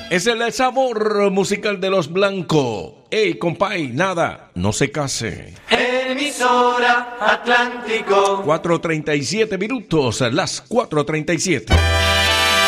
Es el sabor musical de los blancos. Ey, compay, nada, no se case. Emisora Atlántico. 4:37 minutos, las 4:37.